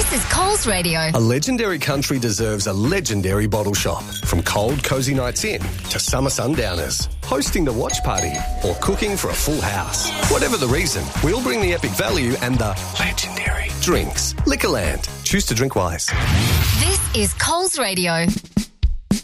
This is Coles Radio. A legendary country deserves a legendary bottle shop. From cold, cosy nights in to summer sundowners, hosting the watch party or cooking for a full house. Whatever the reason, we'll bring the epic value and the legendary drinks. Liquorland. Choose to drink wise. This is Coles Radio.